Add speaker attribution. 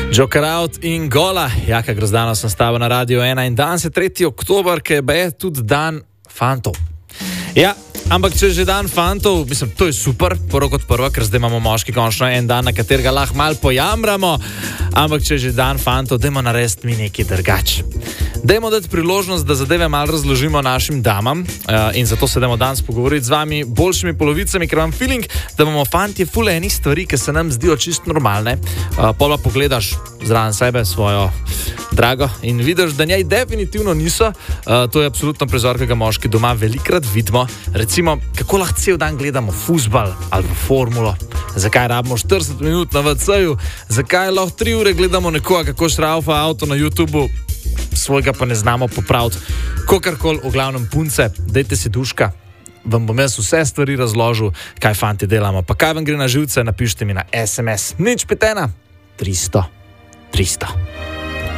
Speaker 1: Joker Out in Gola. Jaka Grozdano sem stavil na Radio 1 in danes je 3. oktober, ki je tudi dan fantov. Ja, ampak če že dan fantov, mislim, to je super, prvo kot prvo, ker zdaj imamo moški končno en dan, na katerega lahko malo pojamramo, ampak če že dan fantov, dajmo narediti mi nekaj drugače. Dajmo dati priložnost, da zadeve malo razložimo našim damam in zato se dajmo danes pogovoriti z vami boljšimi polovicami, ker imam feeling, da bomo fantje ful enih stvari, ki se nam zdijo čisto normalne. Pola pogledaš zraven sebe svojo drago in vidiš, da njej definitivno niso. To je absolutno prizor, ki ga moški doma velikrat vidimo. Recimo, kako lahko cel dan gledamo fuzbal ali formulo, zakaj rabimo 40 minut na WC-ju, zakaj lahko 3 ure gledamo nekoga, kako šraufa avto na YouTubeu, svojega pa ne znamo popraviti. Kokarkoli, v glavnem punce, dajte si duška, vam bom jaz vse stvari razložil, kaj fanti delamo. Pa kaj vam gre na živce, napišite mi na SMS 051 300 300.